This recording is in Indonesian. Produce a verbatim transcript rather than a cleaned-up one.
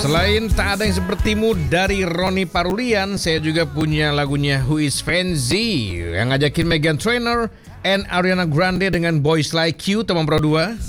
Selain Tak Ada Yang Sepertimu dari Ronnie Parulian, saya juga punya lagunya Who Is Fancy yang ngajakin Meghan Trainor and Ariana Grande dengan Boys Like You, teman Pro dua.